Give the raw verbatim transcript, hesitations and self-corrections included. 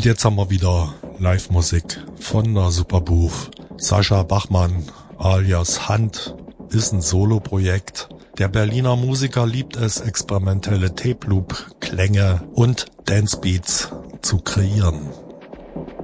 Und jetzt haben wir wieder Live-Musik von der Superbooth. Sascha Bachmann alias Hand ist ein Solo-Projekt. Der Berliner Musiker liebt es, experimentelle Tape-Loop-Klänge und Dancebeats zu kreieren.